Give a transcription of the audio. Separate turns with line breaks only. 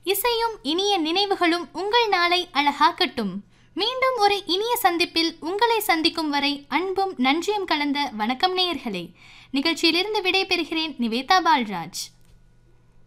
இசையும் இனிய நினைவுகளும் உங்கள் நாளை அழகாக்கட்டும். மீண்டும் ஒரு இனிய சந்திப்பில் உங்களை சந்திக்கும் வரை அன்பும் நன்றியும் கலந்த வணக்கம் நேயர்களே. நிகழ்ச்சியிலிருந்து விடை பெறுகிறேன் நிவேதா பால்ராஜ்.